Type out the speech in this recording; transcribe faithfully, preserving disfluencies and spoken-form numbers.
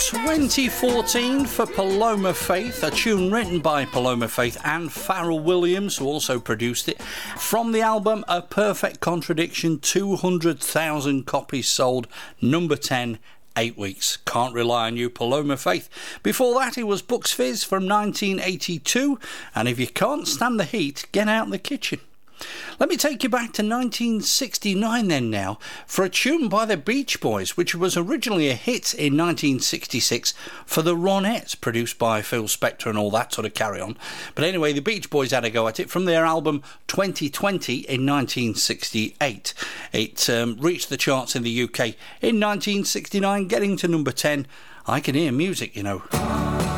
twenty fourteen for Paloma Faith, a tune written by Paloma Faith and Pharrell Williams, who also produced it. From the album A Perfect Contradiction, two hundred thousand copies sold, number ten, eight weeks. Can't Rely on You, Paloma Faith. Before that, it was Bucks Fizz from nineteen eighty-two, and If You Can't Stand the Heat, Get Out in the Kitchen. Let me take you back to nineteen sixty-nine then now, for a tune by the Beach Boys, which was originally a hit in nineteen sixty-six for the Ronettes, produced by Phil Spector and all that sort of carry on. But anyway, the Beach Boys had a go at it from their album twenty twenty in nineteen sixty-eight. It um, reached the charts in the U K in nineteen sixty-nine, getting to number ten. I Can Hear Music, you know.